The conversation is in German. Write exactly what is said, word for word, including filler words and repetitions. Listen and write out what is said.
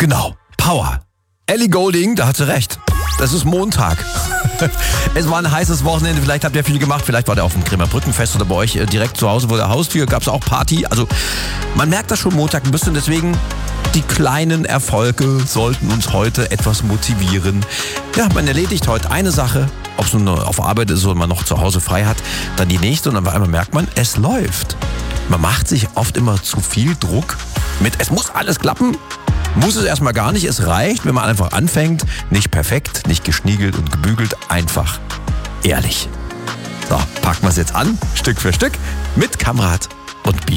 Genau, Power. Ellie Goulding, da hat sie recht. Das ist Montag. Es war ein heißes Wochenende, vielleicht habt ihr viel gemacht, vielleicht war der auf dem Bremer Brückenfest oder bei euch direkt zu Hause vor der Haustür, gab es auch Party. Also man merkt das schon Montag ein bisschen, deswegen die kleinen Erfolge sollten uns heute etwas motivieren. Ja, man erledigt heute eine Sache, ob es nun auf Arbeit ist oder man noch zu Hause frei hat, dann die nächste und dann auf einmal merkt man, es läuft. Man macht sich oft immer zu viel Druck mit, es muss alles klappen. Muss es erstmal gar nicht, es reicht, wenn man einfach anfängt. Nicht perfekt, nicht geschniegelt und gebügelt, einfach ehrlich. So, packen wir es jetzt an, Stück für Stück, mit Kamrat und Bier.